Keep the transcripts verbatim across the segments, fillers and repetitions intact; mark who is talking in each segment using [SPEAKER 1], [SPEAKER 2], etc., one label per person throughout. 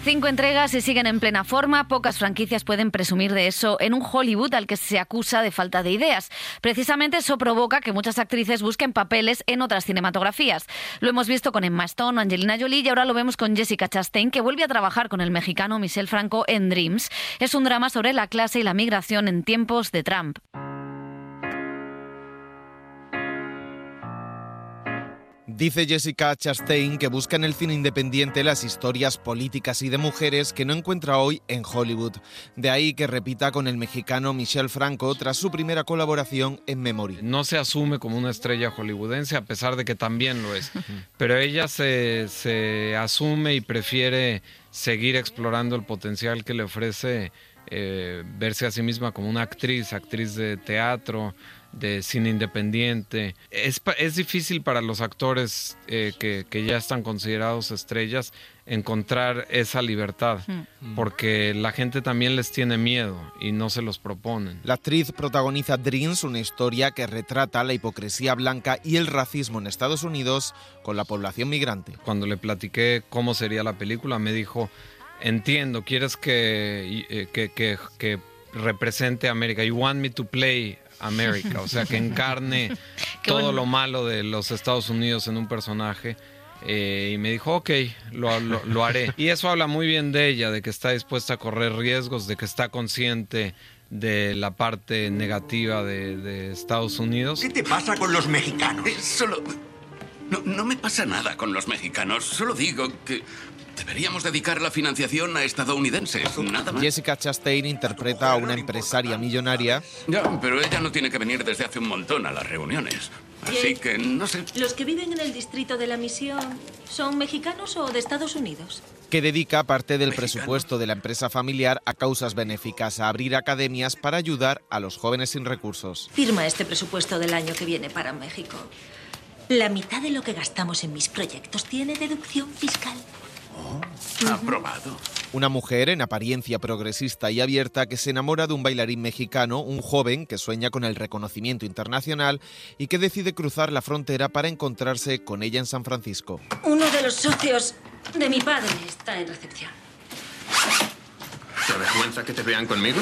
[SPEAKER 1] Cinco entregas y siguen en plena forma. Pocas franquicias pueden presumir de eso en un Hollywood al que se acusa de falta de ideas. Precisamente eso provoca que muchas actrices busquen papeles en otras cinematografías. Lo hemos visto con Emma Stone, Angelina Jolie y ahora lo vemos con Jessica Chastain, que vuelve a trabajar con el mexicano Michel Franco en Dreams. Es un drama sobre la clase y la migración en tiempos de Trump.
[SPEAKER 2] Dice Jessica Chastain que busca en el cine independiente las historias políticas y de mujeres que no encuentra hoy en Hollywood. De ahí que repita con el mexicano Michel Franco tras su primera colaboración en Memory.
[SPEAKER 3] No se asume como una estrella hollywoodense, a pesar de que también lo es. Pero ella se, se asume y prefiere seguir explorando el potencial que le ofrece eh, verse a sí misma como una actriz, actriz de teatro, de cine independiente. Es, es difícil para los actores eh, que, que ya están considerados estrellas encontrar esa libertad, mm. porque la gente también les tiene miedo y no se los proponen.
[SPEAKER 2] La actriz protagoniza Dreams, una historia que retrata la hipocresía blanca y el racismo en Estados Unidos con la población migrante.
[SPEAKER 3] Cuando le platiqué cómo sería la película, me dijo, entiendo, quieres que, eh, que, que, que represente a América. You want me to play América, o sea, que encarne todo bueno. lo malo de los Estados Unidos en un personaje. Eh, y me dijo, ok, lo, lo, lo haré. Y eso habla muy bien de ella, de que está dispuesta a correr riesgos, de que está consciente de la parte negativa de, de Estados Unidos.
[SPEAKER 4] ¿Qué te pasa con los mexicanos?
[SPEAKER 5] Eh, solo... No, no me pasa nada con los mexicanos, solo digo que deberíamos dedicar la financiación a estadounidenses, nada más.
[SPEAKER 2] Jessica Chastain interpreta a una empresaria millonaria.
[SPEAKER 5] Ya, pero ella no tiene que venir desde hace un montón a las reuniones. Así que, no sé.
[SPEAKER 6] ¿Los que viven en el distrito de la Misión son mexicanos o de Estados Unidos?
[SPEAKER 2] Que dedica parte del
[SPEAKER 5] Mexicanos.
[SPEAKER 2] presupuesto de la empresa familiar a causas benéficas, a abrir academias para ayudar a los jóvenes sin recursos.
[SPEAKER 6] Firma este presupuesto del año que viene para México. La mitad de lo que gastamos en mis proyectos tiene deducción fiscal.
[SPEAKER 5] Oh, aprobado.
[SPEAKER 2] Una mujer en apariencia progresista y abierta que se enamora de un bailarín mexicano, un joven que sueña con el reconocimiento internacional y que decide cruzar la frontera para encontrarse con ella en San Francisco.
[SPEAKER 6] Uno de los socios de mi padre está en recepción.
[SPEAKER 7] ¿Te avergüenza que te vean conmigo?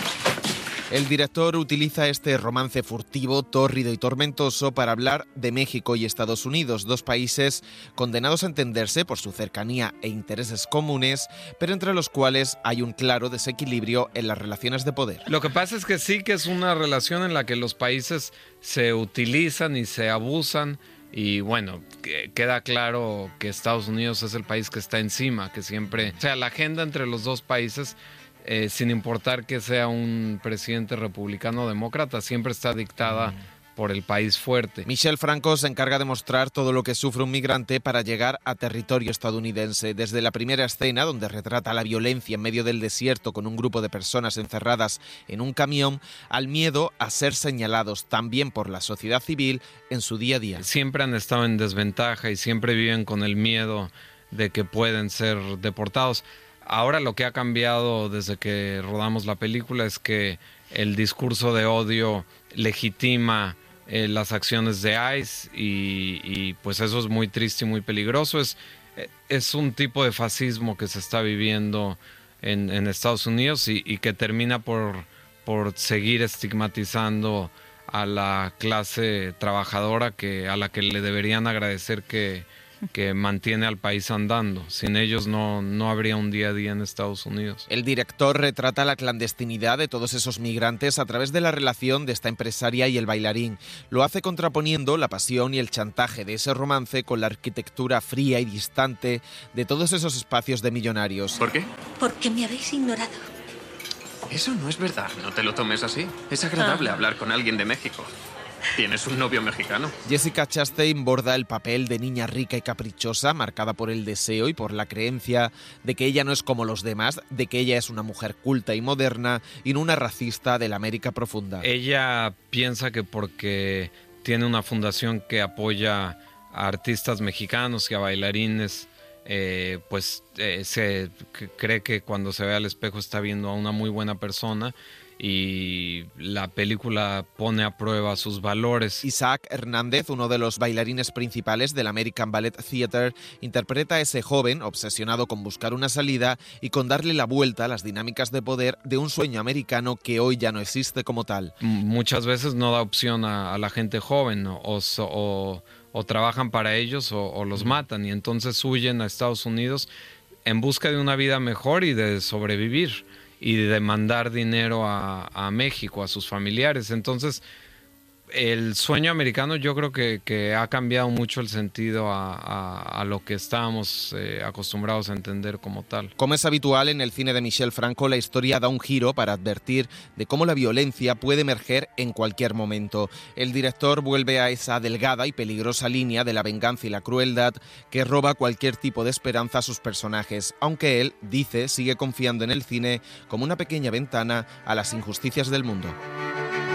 [SPEAKER 2] El director utiliza este romance furtivo, tórrido y tormentoso para hablar de México y Estados Unidos, dos países condenados a entenderse por su cercanía e intereses comunes, pero entre los cuales hay un claro desequilibrio en las relaciones de poder.
[SPEAKER 3] Lo que pasa es que sí que es una relación en la que los países se utilizan y se abusan. Y bueno, queda claro que Estados Unidos es el país que está encima, que siempre... O sea, la agenda entre los dos países... Eh, sin importar que sea un presidente republicano o demócrata, siempre está dictada mm. por el país fuerte.
[SPEAKER 2] Michel Franco se encarga de mostrar todo lo que sufre un migrante para llegar a territorio estadounidense. Desde la primera escena, donde retrata la violencia en medio del desierto con un grupo de personas encerradas en un camión, al miedo a ser señalados también por la sociedad civil en su día a día.
[SPEAKER 3] Siempre han estado en desventaja y siempre viven con el miedo de que pueden ser deportados. Ahora lo que ha cambiado desde que rodamos la película es que el discurso de odio legitima eh, las acciones de ICE y, y pues eso es muy triste y muy peligroso. Es, es un tipo de fascismo que se está viviendo en, en Estados Unidos y, y que termina por, por seguir estigmatizando a la clase trabajadora que, a la que le deberían agradecer que... que mantiene al país andando. Sin ellos no, no habría un día a día en Estados Unidos.
[SPEAKER 2] El director retrata la clandestinidad de todos esos migrantes a través de la relación de esta empresaria y el bailarín. Lo hace contraponiendo la pasión y el chantaje de ese romance con la arquitectura fría y distante de todos esos espacios de millonarios.
[SPEAKER 7] ¿Por qué?
[SPEAKER 6] Porque me habéis ignorado.
[SPEAKER 7] Eso no es verdad, no te lo tomes así. Es agradable ah. hablar con alguien de México. ¿Tienes un novio mexicano?
[SPEAKER 2] Jessica Chastain borda el papel de niña rica y caprichosa, marcada por el deseo y por la creencia de que ella no es como los demás, de que ella es una mujer culta y moderna y no una racista de la América profunda.
[SPEAKER 3] Ella piensa que porque tiene una fundación que apoya a artistas mexicanos y a bailarines, eh, pues eh, se cree que cuando se ve al espejo está viendo a una muy buena persona. y la película pone a prueba sus valores.
[SPEAKER 2] Isaac Hernández, uno de los bailarines principales del American Ballet Theatre, interpreta a ese joven obsesionado con buscar una salida y con darle la vuelta a las dinámicas de poder de un sueño americano que hoy ya no existe como tal.
[SPEAKER 3] Muchas veces no da opción a, a la gente joven, ¿no? o, o, o trabajan para ellos o, o los matan, y entonces huyen a Estados Unidos en busca de una vida mejor y de sobrevivir y de mandar dinero a, a México, a sus familiares. Entonces, el sueño americano yo creo que, que ha cambiado mucho el sentido a, a, a lo que estábamos eh, acostumbrados a entender como tal.
[SPEAKER 2] Como es habitual en el cine de Michel Franco, la historia da un giro para advertir de cómo la violencia puede emerger en cualquier momento. El director vuelve a esa delgada y peligrosa línea de la venganza y la crueldad que roba cualquier tipo de esperanza a sus personajes, aunque él, dice, sigue confiando en el cine como una pequeña ventana a las injusticias del mundo.